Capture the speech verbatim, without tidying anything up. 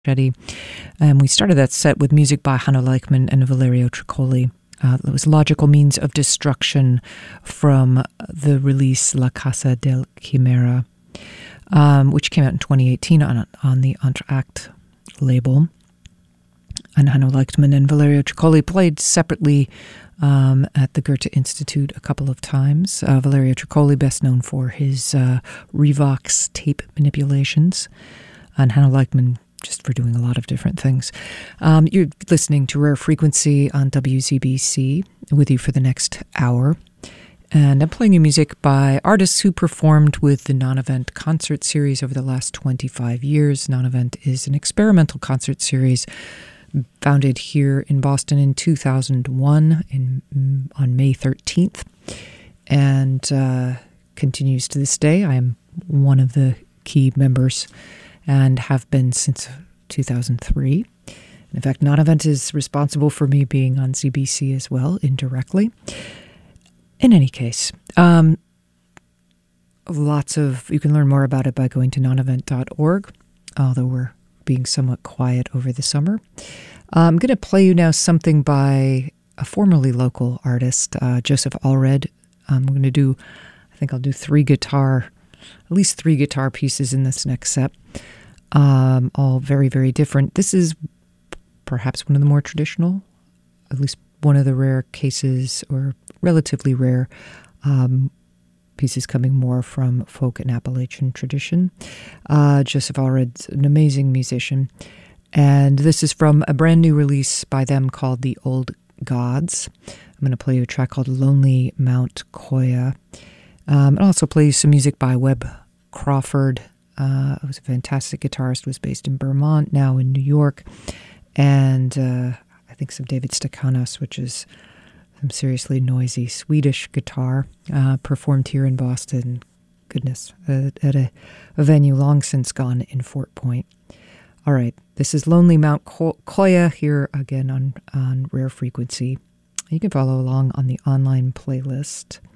And we started that set with music by Hanno Leichmann and Valerio Triccoli. Uh, it was Logical Means of Destruction from the release La Casa del Chimera, um, which came out in twenty eighteen on, on the Entr'acte label. And Hanno Leichmann and Valerio Triccoli played separately um, at the Goethe Institute a couple of times. Uh, Valerio Triccoli, best known for his uh, Revox tape manipulations, and Hanno Leichmann just for doing a lot of different things. Um, you're listening to Rare Frequency on W Z B C with you for the next hour. And I'm playing you music by artists who performed with the Non-Event concert series over the last twenty-five years. Non-Event is an experimental concert series founded here in Boston in two thousand one in, on May thirteenth, and uh, continues to this day. I am one of the key members and have been since two thousand three. In fact, Non-Event is responsible for me being on Z B C as well, indirectly. In any case, um, lots of, you can learn more about it by going to non event dot org, although we're being somewhat quiet over the summer. Uh, I'm going to play you now something by a formerly local artist, uh, Joseph Allred. I'm going to do, I think I'll do three guitar, at least three guitar pieces in this next set. Um, all very, very different. This is perhaps one of the more traditional, at least one of the rare cases, or relatively rare um, pieces coming more from folk and Appalachian tradition. Uh, Joseph Allred's an amazing musician, and this is from a brand new release by them called The Old Gods. I'm going to play you a track called Lonely Mount Koya, um, and also play you some music by Webb Crawford. Uh, who's a fantastic guitarist, was based in Vermont, now in New York, and uh, I think some David Stakanos, which is some seriously noisy Swedish guitar, uh, performed here in Boston, goodness, uh, at a, a venue long since gone in Fort Point. All right, this is Lonely Mount Ko- Koya here again on, on Rare Frequency. You can follow along on the online playlist.